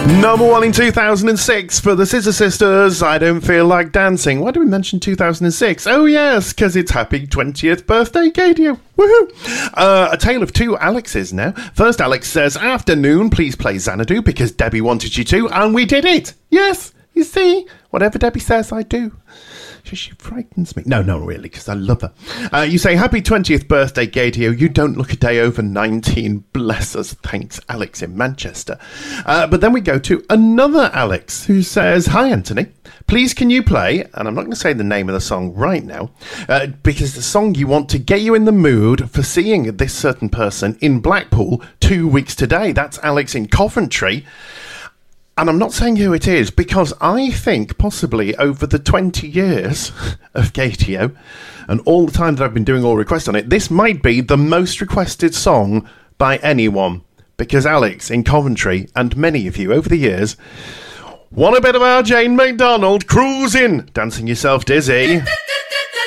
Number one in 2006 for the Scissor Sisters, I Don't Feel Like Dancing. Why do we mention 2006? Oh yes, because it's happy 20th birthday, Gadio. Woohoo! A tale of two Alexes now. First Alex says, afternoon, please play Xanadu because Debbie wanted you to, and we did it. Yes, you see, whatever Debbie says, I do. She frightens me. No, really, because I love her. You say, happy 20th birthday, Gadio. You don't look a day over 19. Bless us. Thanks, Alex in Manchester. But then we go to another Alex who says, hi, Anthony. Please, can you play, and I'm not going to say the name of the song right now, because the song you want to get you in the mood for seeing this certain person in Blackpool 2 weeks today. That's Alex in Coventry. And I'm not saying who it is, because I think possibly over the 20 years of Gadio and all the time that I've been doing all requests on it, this might be the most requested song by anyone. Because Alex in Coventry and many of you over the years want a bit of our Jane McDonald cruising, dancing yourself dizzy.